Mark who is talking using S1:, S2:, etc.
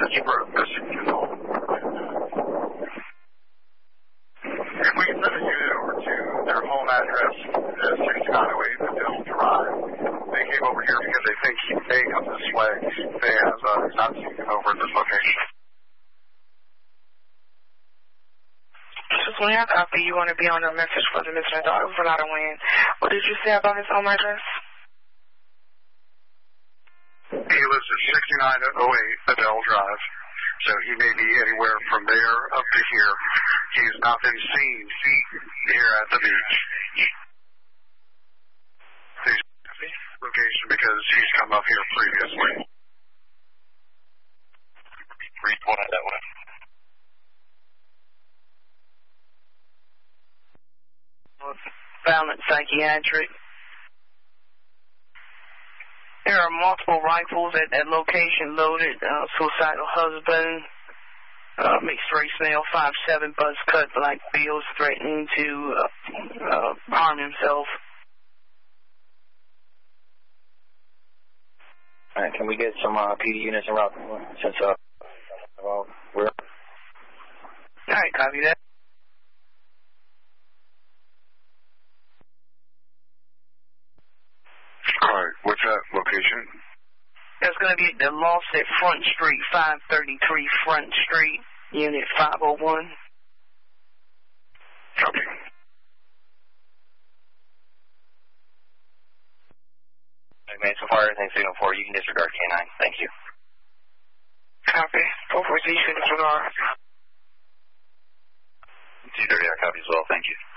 S1: Pittsburgh, Michigan. If we can send a unit over to their home address, 6908 Adele Drive. They came over here because they think he may come this way. They have not seen him over at this location.
S2: Just when I copy, you want to be on a message for the missing daughter for not a win. What did you say about his home address?
S1: He lives at 6908 Adele Drive. So he may be anywhere from there up to here. He has not been seen here at the beach. He's location because he's come up here previously. Report that way.
S2: Violent psychiatric. There are multiple rifles at that location loaded. Suicidal husband, mixed race male, 5'7", buzz cut, black wheels, threatening to harm himself.
S3: All right, can we get some PD units in route since we're...
S2: All right, copy that.
S1: All right, what's that location?
S2: That's going to be the lost at Front Street, 533 Front Street, Unit 501.
S1: Copy.
S3: Hey, man, so far everything's signal 4. You can disregard K9. Thank you.
S2: Copy. 440, disregard.
S3: T30, I copy as well. Thank you.